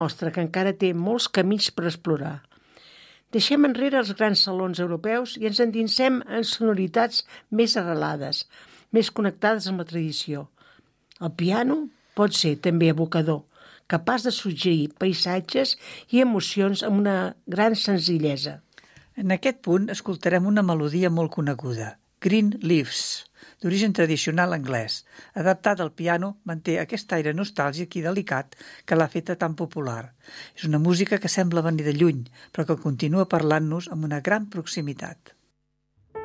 mostra que encara té molts camins per explorar. Deixem enrere els grans salons europeus i ens endinsem en sonoritats més arrelades, més connectades amb la tradició. El piano pot ser també evocador, capaç de suggerir paisatges i emocions amb una gran senzillesa. En aquest punt escoltarem una melodia molt coneguda, Green Leaves, d'origen tradicional anglès. Adaptat al piano, manté aquest aire nostàlgic i delicat que l'ha feta tan popular. És una música que sembla venir de lluny, però que continua parlant-nos amb una gran proximitat.